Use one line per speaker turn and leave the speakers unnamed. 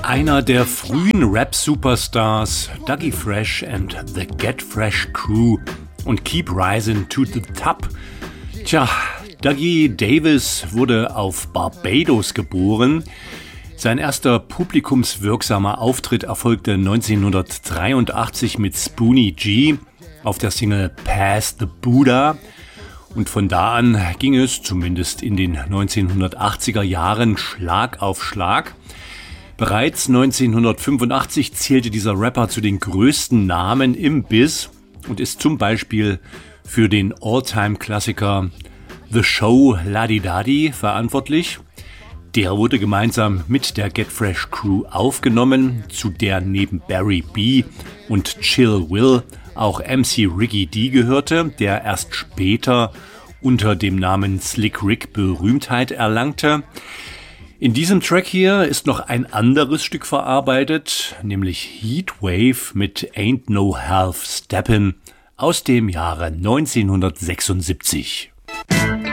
Einer der frühen Rap-Superstars, Dougie Fresh and the Get Fresh Crew und Keep Rising to the Top. Tja, Dougie Davis wurde auf Barbados geboren. Sein erster publikumswirksamer Auftritt erfolgte 1983 mit Spoonie G auf der Single Pass the Buddha. Und von da an ging es, zumindest in den 1980er Jahren, Schlag auf Schlag. Bereits 1985 zählte dieser Rapper zu den größten Namen im Biz und ist zum Beispiel für den All-Time-Klassiker The Show Ladi Dadi verantwortlich. Der wurde gemeinsam mit der Get Fresh Crew aufgenommen, zu der neben Barry B und Chill Will auch MC Ricky D gehörte, der erst später unter dem Namen Slick Rick Berühmtheit erlangte. In diesem Track hier ist noch ein anderes Stück verarbeitet, nämlich Heatwave mit Ain't No Half Steppin' aus dem Jahre 1976.